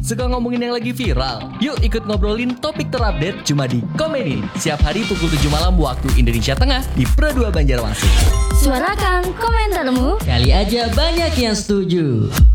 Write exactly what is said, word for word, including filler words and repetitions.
Suka ngomongin yang lagi viral? Yuk ikut ngobrolin topik terupdate cuma di Komedi. Siap hari pukul tujuh malam waktu Indonesia Tengah di Pro dua Banjarmasin. Suarakan komentarmu. Kali aja banyak yang setuju.